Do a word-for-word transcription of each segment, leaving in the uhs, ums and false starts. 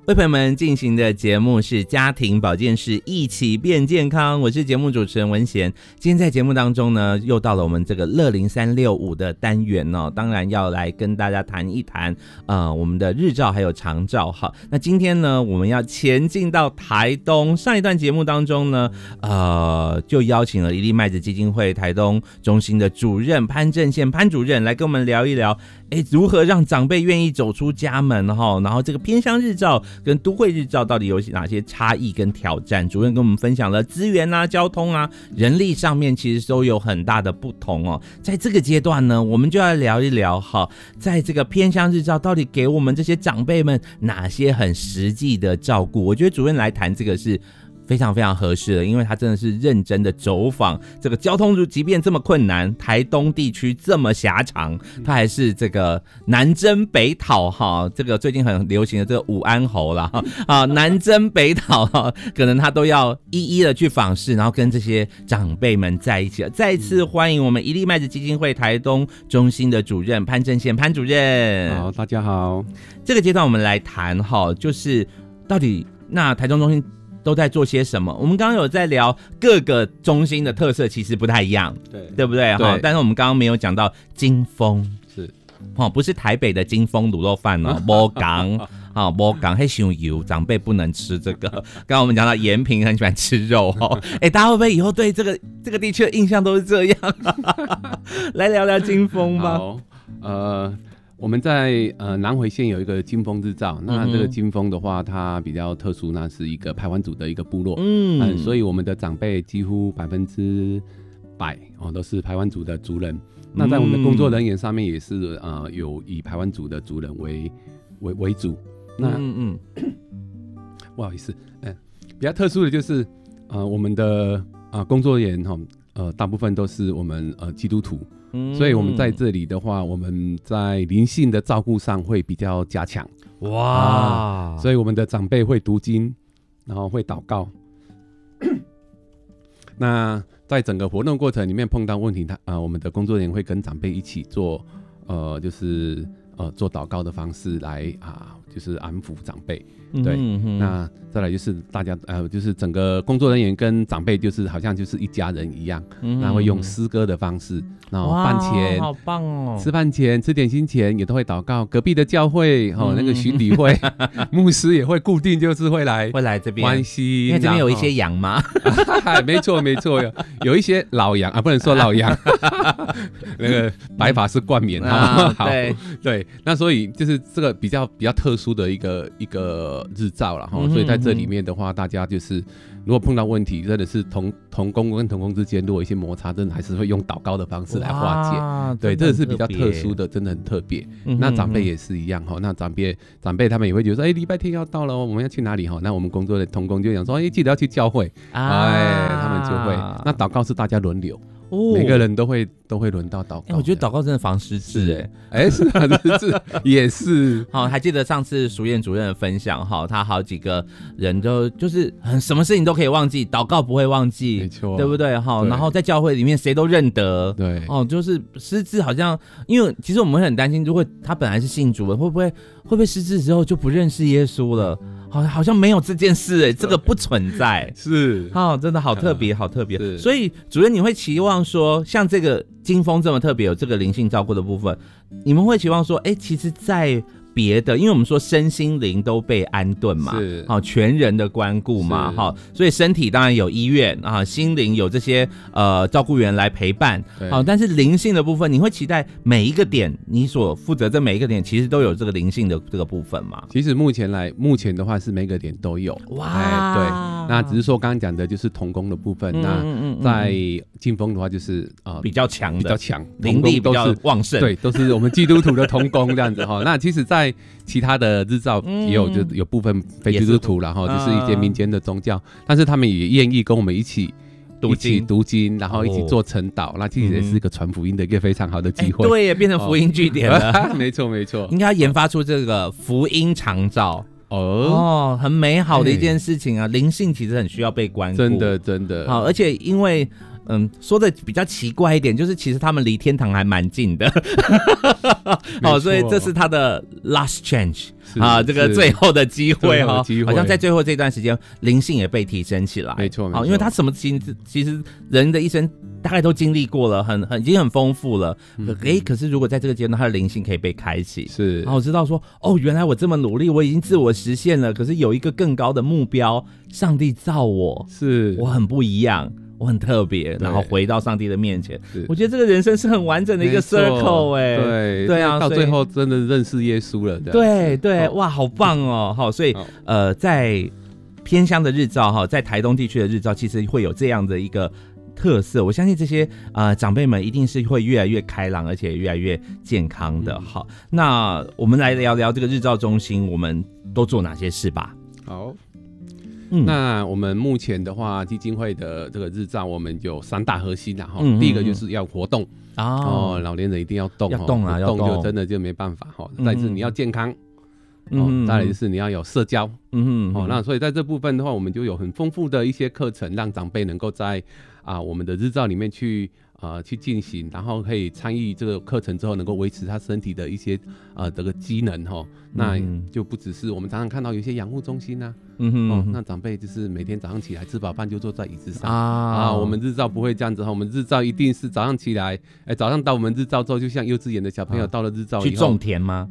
为朋友们进行的节目是家庭保健室，一起变健康，我是节目主持人文贤。今天在节目当中呢，又到了我们这个乐龄三六五的单元哦，当然要来跟大家谈一谈呃我们的日照还有长照。好，那今天呢，我们要前进到台东。上一段节目当中呢，呃，就邀请了一粒麦子基金会台东中心的主任潘正宪潘主任来跟我们聊一聊，哎，如何让长辈愿意走出家门哈？然后这个偏乡日照跟都会日照到底有哪些差异跟挑战？主任跟我们分享了资源啊、交通啊、人力上面其实都有很大的不同哦。在这个阶段呢，我们就要聊一聊哈，在这个偏乡日照到底给我们这些长辈们哪些很实际的照顾？我觉得主任来谈这个是非常非常合适的，因为他真的是认真的走访这个交通，即便这么困难，台东地区这么狭长，他还是这个南征北讨哈，这个最近很流行的这个武安侯啦啊，南征北讨哈，可能他都要一一的去访视，然后跟这些长辈们在一起。再一次欢迎我们一粒麦子基金会台东中心的主任潘正宪潘主任。 好，大家好。 这个阶段我们来谈哈，就是到底那台东中心都在做些什么？我们刚刚有在聊各个中心的特色，其实不太一样，对对不对？ 对。 但是我们刚刚没有讲到金峰， 是哦，不是台北的金峰卤肉饭哦，没讲啊，没讲，还太油，长辈不能吃这个。刚刚我们讲到延平很喜欢吃肉哦，哎，大家会不会以后对这个这个地区的印象都是这样？来聊聊金峰吧。 好，呃。我们在呃南回县有一个金峰日照，那这个金峰的话，它比较特殊，那是一个排湾族的一个部落，嗯、呃，所以我们的长辈几乎百分之百哦都是排湾族的族人。那在我们的工作人员上面也是呃有以排湾族的族人为为为主。那嗯嗯，不好意思，嗯、呃，比较特殊的就是呃我们的啊、呃、工作人员哈呃大部分都是我们呃基督徒。所以我们在这里的话，我们在灵性的照顾上会比较加强。哇、啊！所以我们的长辈会读经，然后会祷告。那在整个活动过程里面碰到问题，他啊、呃，我们的工作人员会跟长辈一起做，呃，就是呃做祷告的方式来啊、呃，就是安抚长辈。对，嗯嗯、那再来就是大家呃，就是整个工作人员跟长辈就是好像就是一家人一样，嗯、然后会用诗歌的方式，然后饭前好棒哦， 吃饭前吃点心前也都会祷告。隔壁的教会哦，嗯、那个巡礼会牧师也会固定就是会来会来这边关心， 因为这边有一些羊吗？ 没错没错，有有一些老羊啊，不能说老羊，那个白发是冠冕啊，好对对，那所以就是这个比较比较特殊的一个一个日照了哈，嗯、所以在这里面的话，大家就是如果碰到问题，真的是同同工跟同工之间如果有一些摩擦，真的还是会用祷告的方式来化解。对，这个是比较特殊的，真的很特别。嗯、那长辈也是一样哈，那长辈长辈他们也会觉得说，哎、欸，礼拜天要到了，我们要去哪里哈？那我们工作的同工就讲说，哎、欸，记得要去教会，哎、啊，他们就会。那祷告是大家轮流。哦、每个人都会都会轮到祷告、欸， 我觉得祷告真的防失智哎， 哎、欸、是啊，失智也是。 好，还记得上次淑燕主任的分享哈，他好几个人都就是很什么事情都可以忘记，祷告不会忘记，没错，对不对哈？然后在教会里面谁都认得，对哦，就是失智好像，因为其实我们会很担心，如果他本来是信主的，会不会会不会失智之后就不认识耶稣了？好，好像没有这件事哎，这个不存在， 是， 哦，真的好特别，好特别。所以主任，你会期望说，像这个金峰这么特别，有这个灵性照顾的部分，你们会期望说，哎，其实，在别的，因为我们说身心灵都被安顿嘛，是，好、哦、全人的关顾嘛，好、哦，所以身体当然有医院啊，心灵有这些呃照顾员来陪伴，好、哦，但是灵性的部分，你会期待每一个点，你所负责这每一个点，其实都有这个灵性的这个部分嘛？ 其实目前来，目前的话是每个点都有，哇，哎，对，那只是说刚刚讲的就是同工的部分，嗯、那嗯嗯在金峰的话就是呃比较强的， 比较强， 灵力比较旺盛， 对，都是我们基督徒的同工这样子哈。那其实，在其他的日照也有，就有部分非基督徒然后就是一些民间的宗教，嗯、但是他们也愿意跟我们一起读经，一起读经，然后一起做晨祷，哦、那其实也是一个传福音的一个非常好的机会。 欸、对，变成福音据点了。 哦、没错没错， 应该要研发出这个福音长照。哦, 哦，很美好的一件事情啊！灵性其实很需要被关顾， 真的真的。 好，而且因为嗯，说的比较奇怪一点，就是其实他们离天堂还蛮近的。好，所以这是他的 last chance 啊，这个最后的机会哈，好像在最后这段时间，灵性也被提升起来。 没错，没错， 因为他什么其实其实人的一生大概都经历过了，很很已经很丰富了。可哎、嗯，可是如果在这个阶段，他的灵性可以被开启， 是， 然后我知道说，哦，原来我这么努力，我已经自我实现了，可是有一个更高的目标，上帝造我， 是我很不一样。我很特别，然后回到上帝的面前，我觉得这个人生是很完整的一个 circle 哎、欸， 对对啊， 到最后真的认识耶稣了， 对对，哇，好棒哦，好，所以呃，在偏乡的日照哈，在台东地区的日照，其实会有这样的一个特色，我相信这些呃长辈们一定是会越来越开朗，而且越来越健康的。好，那我们来聊聊这个日照中心，我们都做哪些事吧？ 好。嗯、那我们目前的话，基金会的这个日照，我们有三大核心啦哈、嗯嗯嗯。第一个就是要活动、哦、哦，老年人一定要动， 要动啊，要动就真的就没办法哈。再是你要健康，嗯、哦，再来就是你要有社交，嗯哦，那所以在这部分的话，我们就有很丰富的一些课程，让长辈能够在啊我们的日照里面去。呃，去进行，然后可以参与这个课程之后，能够维持他身体的一些呃这个机能哈、哦。那就不只是我们常常看到有一些养护中心啊，嗯哼，哦，那长辈就是每天早上起来吃饱饭就坐在椅子上 啊, 啊。我们日照不会这样子哈，我们日照一定是早上起来，哎，早上到我们日照之后，就像幼稚园的小朋友到了日照以后、啊、 去种田吗？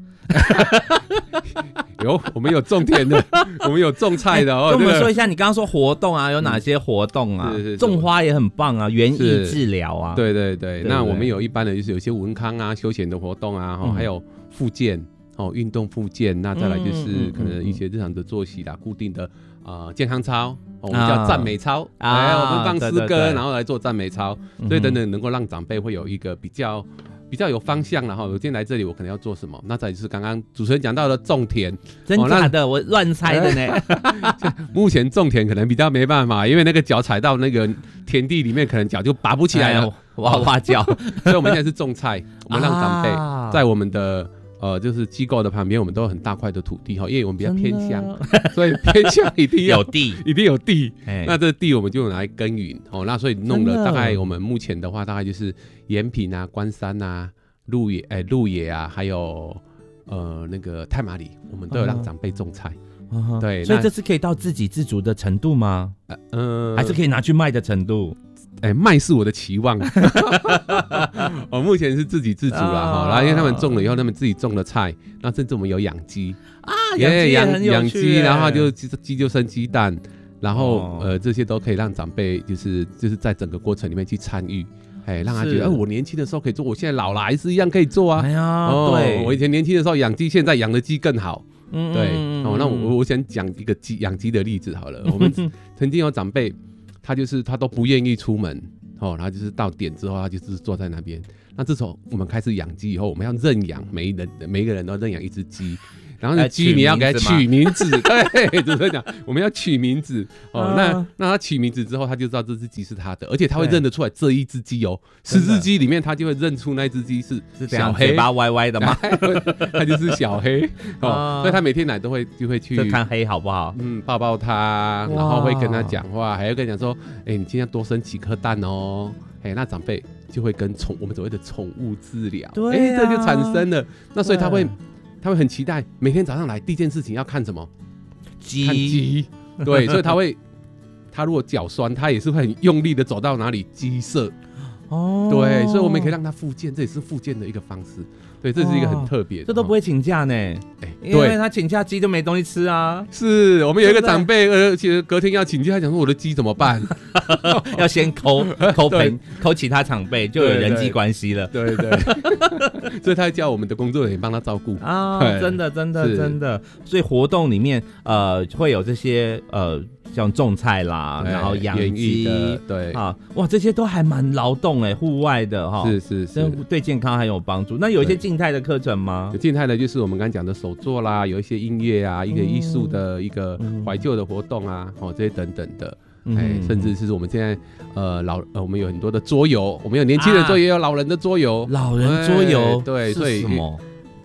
有，我们有种田的，我们有种菜的哦。 跟我们说一下，你刚刚说活动啊，有哪些活动啊？嗯、种花也很棒啊，园艺治疗啊。 对对 对, 对, 对，那我们有一般的就是有些文康啊、休闲的活动啊，嗯、还有复健哦，运动复健。那再来就是可能一些日常的作息啦，固定的呃健康操。哦、我们叫赞美操，哎、啊，我们放诗歌，对对对，然后来做赞美操，所以等等能够让长辈会有一个比较比较有方向了哈。我今天来这里，我可能要做什么？那再就是刚刚主持人讲到的种田， 真假的？哦、我乱猜的呢。 目前种田可能比较没办法，因为那个脚踩到那个田地里面，可能脚就拔不起来了，哎、 哇哇叫。 所以我们现在是种菜，我们让长辈在我们的。呃，就是机构的旁边，我们都有很大块的土地哈，因为我们比较偏乡，所以偏乡一定要有地， 一定有地。那这地我们就拿来耕耘哦。那所以弄了大概我们目前的话，大概就是延平啊、关山啊、鹿野哎、鹿野啊，还有呃那个太麻里，我们都有让长辈种菜。 Uh-huh. 对，所以这是可以到自给自足的程度吗？呃，还是可以拿去卖的程度？ 哎、欸，卖是我的期望。我目前是自给自足啦哈、哦，然后因为他们种了以后，他们自己种了菜，那甚至我们有养鸡啊，养鸡也很有趣， 养鸡，然后就鸡就生鸡蛋，然后、哦、呃这些都可以让长辈就是就是在整个过程里面去参与。哎，让他觉得，哎、呃，我年轻的时候可以做，我现在老了还是一样可以做啊。哎呀，哦、对，我以前年轻的时候养鸡，现在养的鸡更好。嗯，对，哦，那我我想讲一个鸡养鸡的例子好了。我们曾经有长辈，他就是他都不愿意出门，哦，然后就是到点之后，他就是坐在那边。那自从我们开始养鸡以后，我们要认养，每一人每一个人都认养一只鸡。然后那鸡你要给它取名字，对，主持人讲我们要取名字哦。那那他取名字之后，他就知道这只鸡是他的，而且他会认得出来这一只鸡哦。十只鸡里面，他就会认出那只鸡是小黑， 嘴巴歪歪的吗？ 他就是小黑哦，所以他每天来都会就会去就看黑好不好？ 嗯，抱抱他，然后会跟他讲话，还要跟他讲说，哎、欸，你今天多生几颗蛋哦。哎、欸，那长辈就会跟宠我们所谓的宠物治疗， 对、啊， 哎、欸，这就产生了。那所以他会。他会很期待每天早上来第一件事情要看什么？ 鸡， 看鸡，对，所以他会，他如果脚酸，他也是会很用力的走到哪里鸡舍，哦，对，所以我们也可以让他复健，这也是复健的一个方式，对，这是一个很特别的， 这都不会请假呢，哎、欸，因为他请假鸡就没东西吃啊。 是我们有一个长辈，而且隔天要请假，他讲说我的鸡怎么办？ 要先抠抠朋抠其他长辈，就有人际关系了。 对 对, 對，所以他叫我们的工作人员帮他照顾啊，真的真的真的。所以活动里面呃会有这些呃像种菜啦，然后养鸡， 对啊，哇，这些都还蛮劳动哎，户外的哈， 是是是， 对健康很有帮助。那有一些静态的课程吗？ 有静态的，就是我们刚刚讲的手作啦，有一些音乐啊，一个艺术的一个怀旧的活动啊，哦，这些等等的。哎、嗯，甚至是我们现在呃老呃，我们有很多的桌游，我们有年轻人桌游，也有老人的桌游。 老人桌游、 哎，对，所以什么？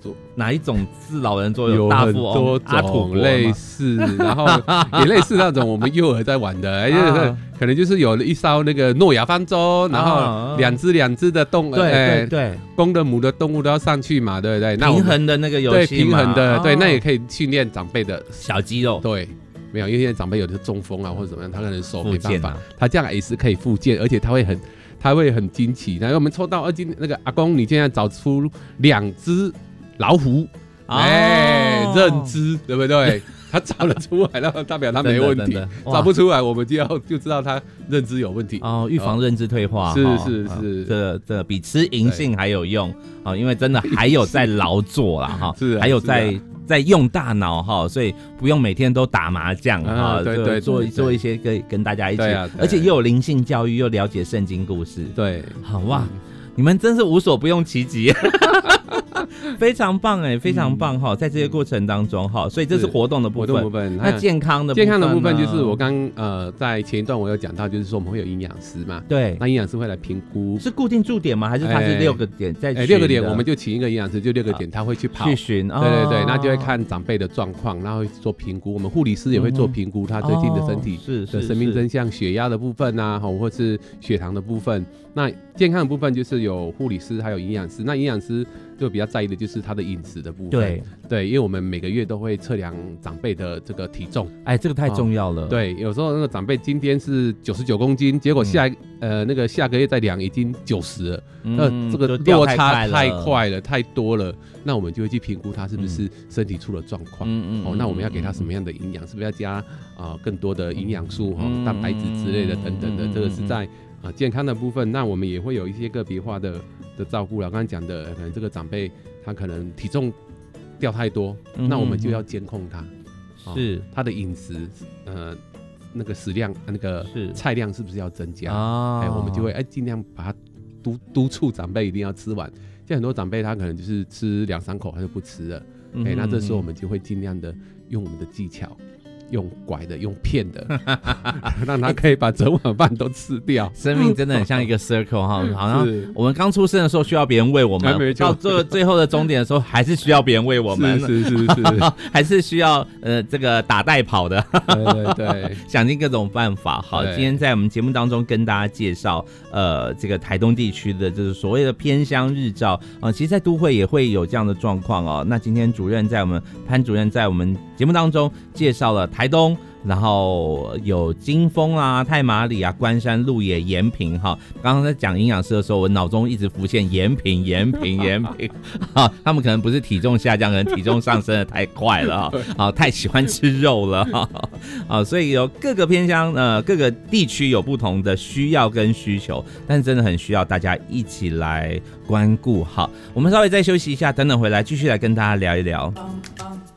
座。 哪一种是老人桌？ 有大富翁、 阿土伯类似，然后也类似那种我们幼儿在玩的，啊、可能就是有一艘那个诺亚方舟，然后两只两只的动物， 对对对， 公的母的动物都要上去嘛，对不对？那平衡的那个游戏， 对平衡的，对，那也可以训练长辈的小肌肉， 对。没有，因为现在长辈有的是中风啊，或者怎么样，他可能手没办法， 啊、 他这样也是可以复健，而且他会很，他会很惊奇。然后我们抽到二金那个阿公，你现在找出两只老虎，哎、哦，认知对不对？他找得出来，然后代表他没问题；找不出来，我们就要就知道他认知有问题。 哦，预防认知退化， 是是是， 这这比吃银杏还有用啊！因为真的还有在劳作啦哈， 是还有在。在用大脑哈，所以不用每天都打麻将哈、啊， 对 对, 对， 做做一些跟跟大家一起， 啊、 而且又有灵性教育，又了解圣经故事， 对， 好哇，嗯、你们真是无所不用其极。非常棒哎，非常棒哈！在这些过程当中哈，所以这是活动的部分。 活动部分， 那健康的部分健康的部分就是我刚呃在前一段我有讲到，就是说我们会有营养师嘛， 对， 那营养师会来评估， 是固定驻点吗？还是它是六个点在？ 哎，六个点我们就请一个营养师，就六个点他会去跑去巡， 对对对，那就会看长辈的状况，然后会做评估。我们护理师也会做评估，他最近的身体的生命真相、血压的部分啊，或是血糖的部分。那健康的部分就是有护理师还有营养师，那营养师就比较在意的就是他的饮食的部分。 对对，因为我们每个月都会测量长辈的这个体重， 哎，这个太重要了。 哦、对，有时候那个长辈今天是九十九公斤，结果下、嗯、呃那个下个月再量已经九十了，那、嗯、这个落差太快了，太多了，那我们就会去评估他是不是身体出了状况。嗯嗯哦，那我们要给他什么样的营养？是不是要加啊、呃、更多的营养素哈、哦、蛋白质之类的等等的？这个是在啊、呃、健康的部分，那我们也会有一些个别化的的照顾了。刚才讲的，可能这个长辈他可能体重掉太多，嗯、那我们就要监控他， 是、哦、 他的饮食，呃，那个食量，那个菜量是不是要增加？ 哦、 哎，我们就会哎尽量把它督督促长辈一定要吃完。像很多长辈他可能就是吃两三口他就不吃了，嗯、哎，那这时候我们就会尽量的用我们的技巧。用拐的，用骗的，让他可以把整碗饭都吃掉。 生命真的很像一个 circle 哈，好像我们刚出生的时候需要别人喂我们，到最最后的终点的时候还是需要别人喂我们， 是是是是， 还是需要呃这个打带跑的， 对对对， 想尽各种办法。好，今天在我们节目当中跟大家介绍呃这个台东地区的就是所谓的偏乡日照啊、呃，其实，在都会也会有这样的状况哦。那今天主任在我们潘主任在我们节目当中介绍了台。台东，然后有金峰啊、太麻里啊、关山、鹿野、延平哈。刚刚在讲营养师的时候，我脑中一直浮现延平、延平、延平。哈，他们可能不是体重下降，可能体重上升的太快了哈，啊，太喜欢吃肉了哈。啊，所以有各个偏乡呃各个地区有不同的需要跟需求，但是真的很需要大家一起来关顾。好，我们稍微再休息一下，等等回来继续来跟大家聊一聊。